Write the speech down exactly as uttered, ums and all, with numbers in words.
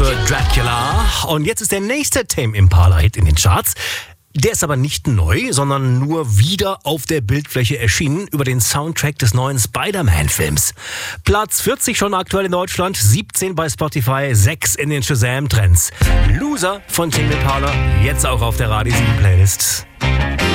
für Dracula. Und jetzt ist der nächste Tame Impala-Hit in den Charts. Der ist aber nicht neu, sondern nur wieder auf der Bildfläche erschienen über den Soundtrack des neuen Spider-Man-Films. Platz vierzig schon aktuell in Deutschland, siebzehn bei Spotify, sechs in den Shazam-Trends. Loser von Tame Impala, jetzt auch auf der Radio sieben Playlist.